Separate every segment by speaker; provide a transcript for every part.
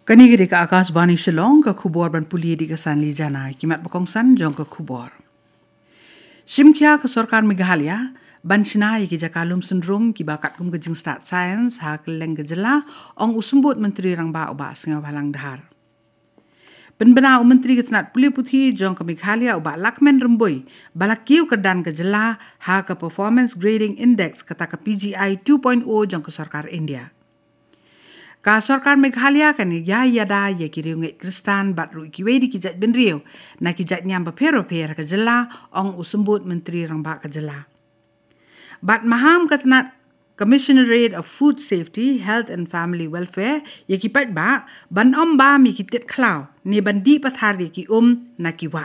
Speaker 1: Kani giri ka Akashvani Shillong ka khubor ban puliye di ka sanli jana kimat bakongsan jong ka khubor. Shimkya ka Sarkar Meghalaya ban sinai ki jakalum sendrung ki bakat kum gejing start science ha keleng gejela ong usumbut menteri rangba uba singa halang dahar. Penbena menteri ketenat puli puthi jong ka Meghalaya uba lakmen remboi balakiu kedan gejela ha ka performance grading index kata ka PGI 2.0 jong ka Sarkar India. Ka Sarkar Meghalaya kan ya yada ya kiriunget kristan bat ru kiwe di kijat benriu na kijat nyam bapero per ka jela ong usumbut menteri rangba ka jela. Bat maham ketenat Commissionerate of Food Safety, Health and Family Welfare ya kipat ba ban om ba mi kitit klau ni bandi pathar ya ki na kiwa.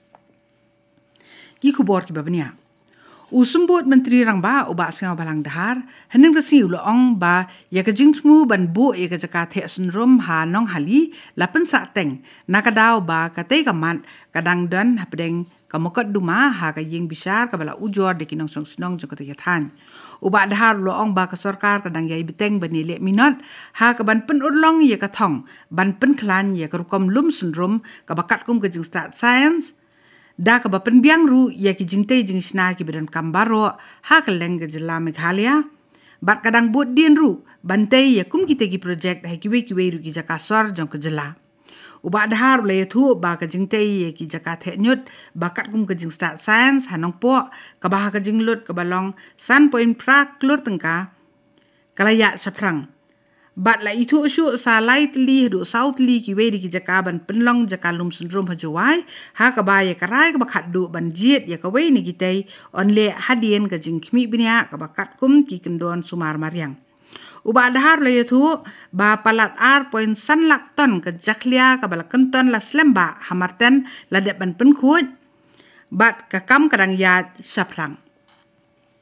Speaker 1: Ki kubor ki babania. Usumbut menteri rangba uba singaw balang dahar hening resi uloong ba ya kajingmu ban bu ya kajakate sunrum ha nong hali lapen sateng nakadaw ba katay kamat kadang dan hapdeng kamukot duma ha kaying bisar kabala ujor de kinong song jong katayatan uba dahar uloong ba ka Sarkar kadang yai biteng banile minot ha kaban pen urlong ya katong ban pen klan ya karukom lum sunrum kabakat kum kajing start science da ka bapen biang ru ya ki jingte jing sna ki bedan kambaro ha keleng ke jela Meghalaya bat kadang bot dien ru bantai ya kum kita ki project ha kiwe ru ki jakasor jong ke jela uba dahar le thu ba ka jingte ya ki jakat nyut bakat kum ke jing start science hanong po ka bah ka jing lut ka balong san point prak klur tengka kalaya saprang bat la itu usu sa light li du south li ki we di ki jakaban penlong jakalum syndrome hajawai ha ka ba ya karai ka bakhat du ban jiet ya ka we ni gitai on le hadien ka jing khmi binia ka bakat kum ki kendon sumar mariang uba dahar le thu ba palat ar point san lak ton ka jaklia ka bala kenton la slemba hamarten la de ban pen khuj bat ka kam kadang ya saprang